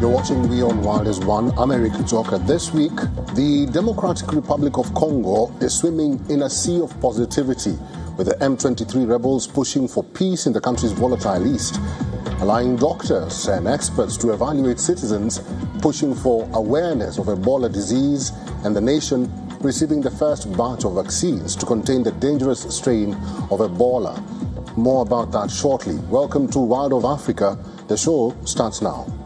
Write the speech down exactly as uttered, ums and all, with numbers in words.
You're watching We on Wild as One. I'm Eric Uzoka. This week, the Democratic Republic of Congo is swimming in a sea of positivity, with the M twenty-three rebels pushing for peace in the country's volatile east, allowing doctors and experts to evaluate citizens, pushing for awareness of Ebola disease, and the nation receiving the first batch of vaccines to contain the dangerous strain of Ebola. More about that shortly. Welcome to Wild of Africa. The show starts now.